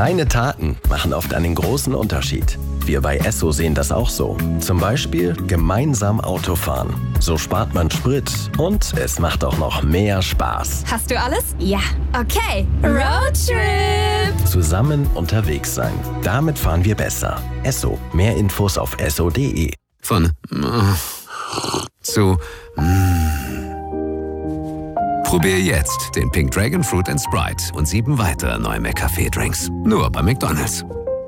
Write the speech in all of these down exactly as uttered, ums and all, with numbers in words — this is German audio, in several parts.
Kleine Taten machen oft einen großen Unterschied. Wir bei Esso sehen das auch so. Zum Beispiel gemeinsam Autofahren. So spart man Sprit und es macht auch noch mehr Spaß. Hast du alles? Ja. Okay. Roadtrip! Zusammen unterwegs sein. Damit fahren wir besser. Esso. Mehr Infos auf esso punkt de. Von äh, zu mm. Probier jetzt den Pink Dragon Fruit and Sprite und sieben weitere neue McCafé-Drinks. Nur bei McDonald's.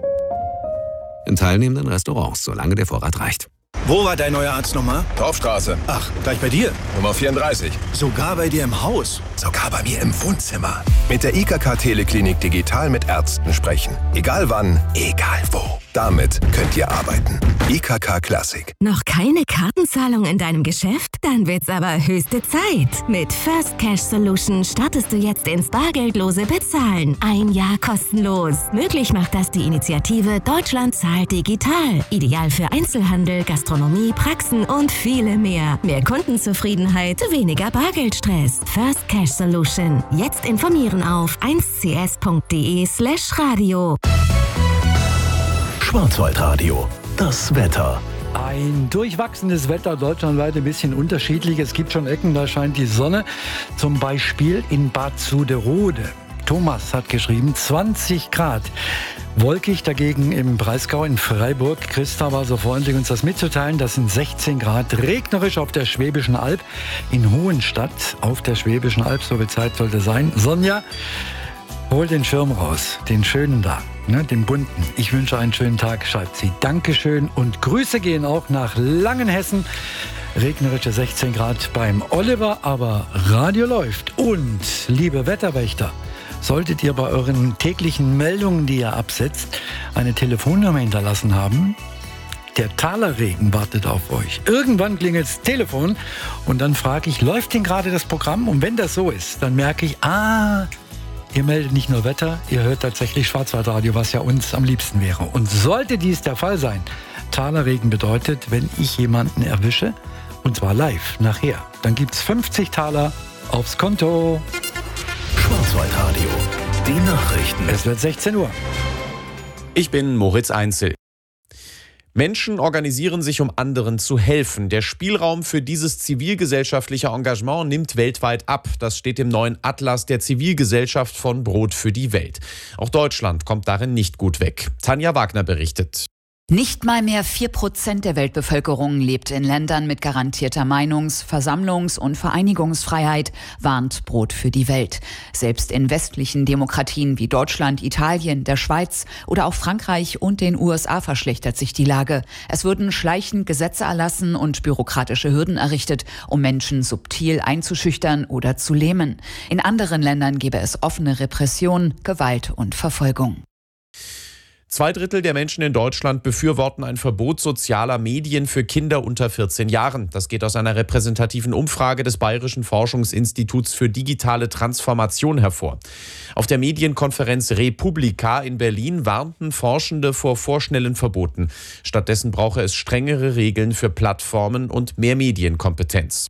In teilnehmenden Restaurants, solange der Vorrat reicht. Wo war dein neuer Arzt nochmal? Torfstraße. Ach, gleich bei dir. Nummer vierunddreißig. Sogar bei dir im Haus. Sogar bei mir im Wohnzimmer. Mit der I K K Teleklinik digital mit Ärzten sprechen. Egal wann, egal wo. Damit könnt ihr arbeiten. I K K Classic. Noch keine Kartenzahlung in deinem Geschäft? Dann wird's aber höchste Zeit. Mit First Cash Solution startest du jetzt ins bargeldlose Bezahlen. Ein Jahr kostenlos. Möglich macht das die Initiative Deutschland zahlt digital. Ideal für Einzelhandel, Gastronomie, Praxen und viele mehr. Mehr Kundenzufriedenheit, weniger Bargeldstress. First Cash Solution. Jetzt informieren auf eins c s punkt de slash radio. Schwarzwaldradio. Das Wetter. Ein durchwachsenes Wetter, deutschlandweit ein bisschen unterschiedlich. Es gibt schon Ecken, da scheint die Sonne. Zum Beispiel in Bad Suderode. Thomas hat geschrieben, zwanzig Grad. Wolkig dagegen im Breisgau in Freiburg. Christa war so freundlich, uns das mitzuteilen. Das sind sechzehn Grad. Regnerisch auf der Schwäbischen Alb. In Hohenstadt auf der Schwäbischen Alb. So viel Zeit sollte sein. Sonja, hol den Schirm raus. Den schönen da. Ne, den bunten. Ich wünsche einen schönen Tag, schreibt sie. Dankeschön und Grüße gehen auch nach Langenhessen. Regnerische sechzehn Grad beim Oliver, aber Radio läuft. Und, liebe Wetterwächter, solltet ihr bei euren täglichen Meldungen, die ihr absetzt, eine Telefonnummer hinterlassen haben, der Talerregen wartet auf euch. Irgendwann klingelt das Telefon und dann frage ich, läuft denn gerade das Programm? Und wenn das so ist, dann merke ich, ah, ihr meldet nicht nur Wetter, ihr hört tatsächlich Schwarzwaldradio, was ja uns am liebsten wäre. Und sollte dies der Fall sein, Talerregen bedeutet, wenn ich jemanden erwische, und zwar live, nachher, dann gibt's fünfzig Taler aufs Konto. Schwarzwaldradio. Die Nachrichten. Es wird sechzehn Uhr. Ich bin Moritz Einzel. Menschen organisieren sich, um anderen zu helfen. Der Spielraum für dieses zivilgesellschaftliche Engagement nimmt weltweit ab. Das steht im neuen Atlas der Zivilgesellschaft von Brot für die Welt. Auch Deutschland kommt darin nicht gut weg. Tanja Wagner berichtet. Nicht mal mehr vier Prozent der Weltbevölkerung lebt in Ländern mit garantierter Meinungs-, Versammlungs- und Vereinigungsfreiheit, warnt Brot für die Welt. Selbst in westlichen Demokratien wie Deutschland, Italien, der Schweiz oder auch Frankreich und den U S A verschlechtert sich die Lage. Es würden schleichend Gesetze erlassen und bürokratische Hürden errichtet, um Menschen subtil einzuschüchtern oder zu lähmen. In anderen Ländern gäbe es offene Repression, Gewalt und Verfolgung. Zwei Drittel der Menschen in Deutschland befürworten ein Verbot sozialer Medien für Kinder unter vierzehn Jahren. Das geht aus einer repräsentativen Umfrage des Bayerischen Forschungsinstituts für digitale Transformation hervor. Auf der Medienkonferenz Republika in Berlin warnten Forschende vor vorschnellen Verboten. Stattdessen brauche es strengere Regeln für Plattformen und mehr Medienkompetenz.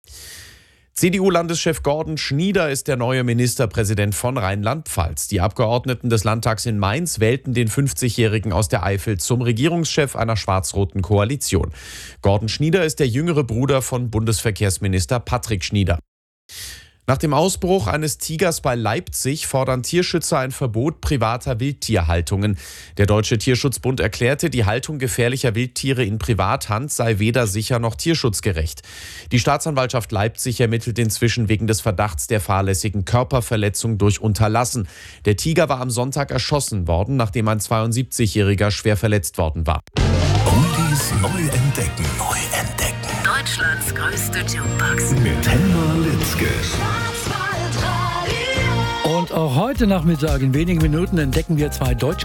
C D U-Landeschef Gordon Schnieder ist der neue Ministerpräsident von Rheinland-Pfalz. Die Abgeordneten des Landtags in Mainz wählten den fünfzigjährigen aus der Eifel zum Regierungschef einer schwarz-roten Koalition. Gordon Schnieder ist der jüngere Bruder von Bundesverkehrsminister Patrick Schnieder. Nach dem Ausbruch eines Tigers bei Leipzig fordern Tierschützer ein Verbot privater Wildtierhaltungen. Der Deutsche Tierschutzbund erklärte, die Haltung gefährlicher Wildtiere in Privathand sei weder sicher noch tierschutzgerecht. Die Staatsanwaltschaft Leipzig ermittelt inzwischen wegen des Verdachts der fahrlässigen Körperverletzung durch Unterlassen. Der Tiger war am Sonntag erschossen worden, nachdem ein zweiundsiebzigjähriger schwer verletzt worden war. Oldies neu entdecken. Neu entdecken. Deutschlands größte Jukebox. Mit Helma Litzke. Und auch heute Nachmittag in wenigen Minuten entdecken wir zwei Deutsch